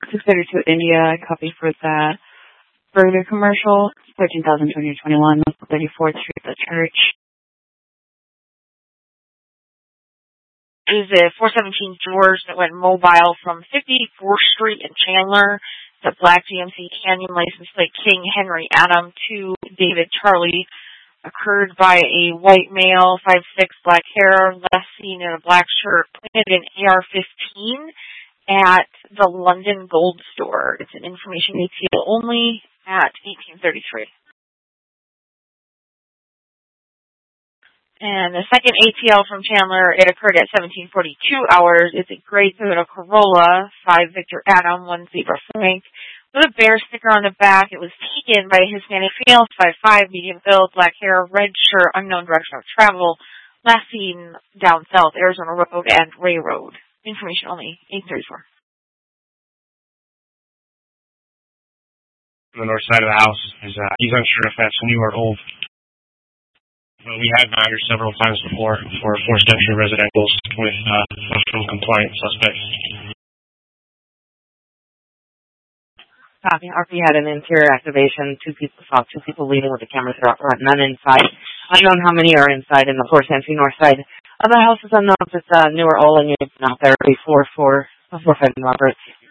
632 India, I copy for that. Burger commercial, 13,221, 34th Street, the church. It was a 417 George that went mobile from 54th Street in Chandler to Black GMC Canyon license plate King Henry Adam to David Charlie. Occurred by a white male, 5'6", black hair, last seen in a black shirt, pointed an AR-15 at the London Gold Store. It's an information ATL only at 1833. And the second ATL from Chandler, it occurred at 1742 hours. It's a gray Toyota Corolla, 5 Victor Adam, 1 Zebra Frank, with a bear sticker on the back. It was taken by a Hispanic female, 5'5", medium build, black hair, red shirt, unknown direction of travel, last seen down south, Arizona Road and Ray Road. Information only, 1834. On the north side of the house he's unsure if that's new or old. But we have gone here several times before for forced entry residentials with compliant suspects. Copy. RP had an interior activation. Two people leaving with the cameras out front, none inside. Unknown how many are inside in the forced entry north side of the house is unknown if it's new or old, and you've been out there before for 5 Roberts.